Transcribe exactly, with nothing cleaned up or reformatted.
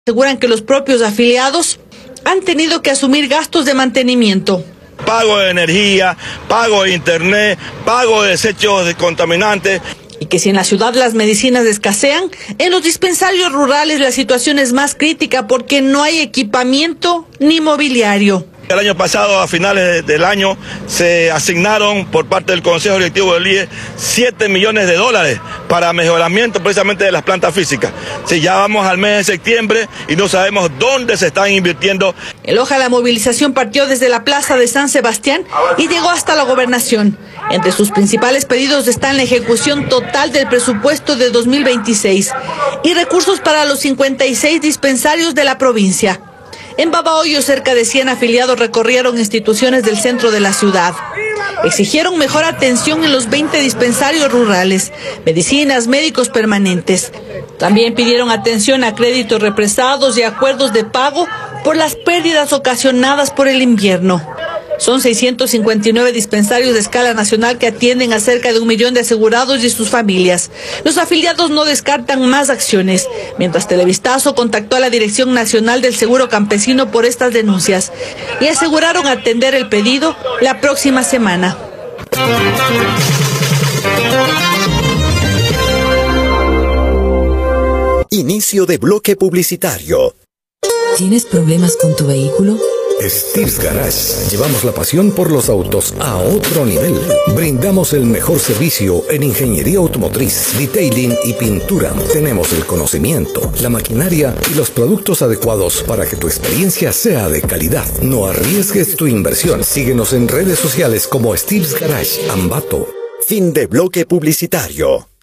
Aseguran que los propios afiliados han tenido que asumir gastos de mantenimiento. Pago de energía, pago de internet, pago de desechos de contaminantes. Y que si en la ciudad las medicinas escasean, en los dispensarios rurales la situación es más crítica porque no hay equipamiento ni mobiliario. El año pasado, a finales del año, se asignaron por parte del Consejo Directivo del I E siete millones de dólares para mejoramiento precisamente de las plantas físicas. Si ya vamos al mes de septiembre y no sabemos dónde se están invirtiendo. En Loja la movilización partió desde la plaza de San Sebastián y llegó hasta la gobernación. Entre sus principales pedidos están la ejecución total del presupuesto de dos mil veintiséis y recursos para los cincuenta y seis dispensarios de la provincia. En Babahoyo, cerca de cien afiliados recorrieron instituciones del centro de la ciudad. Exigieron mejor atención en los veinte dispensarios rurales, medicinas, médicos permanentes. También pidieron atención a créditos represados y acuerdos de pago por las pérdidas ocasionadas por el invierno. Son seiscientos cincuenta y nueve dispensarios de escala nacional que atienden a cerca de un millón de asegurados y sus familias. Los afiliados no descartan más acciones, mientras Televistazo contactó a la Dirección Nacional del Seguro Campesino por estas denuncias y aseguraron atender el pedido la próxima semana. Inicio de bloque publicitario. ¿Tienes problemas con tu vehículo? Steve's Garage. Llevamos la pasión por los autos a otro nivel. Brindamos el mejor servicio en ingeniería automotriz, detailing y pintura. Tenemos el conocimiento, la maquinaria y los productos adecuados para que tu experiencia sea de calidad. No arriesgues tu inversión. Síguenos en redes sociales como Steve's Garage Ambato. Fin de bloque publicitario.